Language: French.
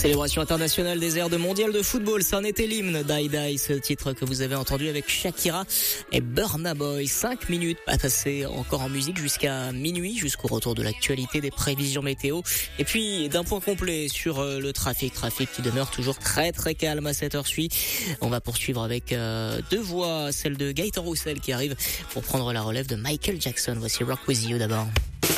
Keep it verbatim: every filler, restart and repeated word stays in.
Célébration internationale des airs de mondial de football, ça en était l'hymne. Die Die, ce titre que vous avez entendu avec Shakira et Burna Boy. Cinq minutes à passer encore en musique jusqu'à minuit, jusqu'au retour de l'actualité, des prévisions météo. Et puis d'un point complet sur le trafic, trafic qui demeure toujours très très calme à cette heure-ci. On va poursuivre avec euh, deux voix, celle de Gaëtan Roussel qui arrive pour prendre la relève de Michael Jackson. Voici Rock With You d'abord.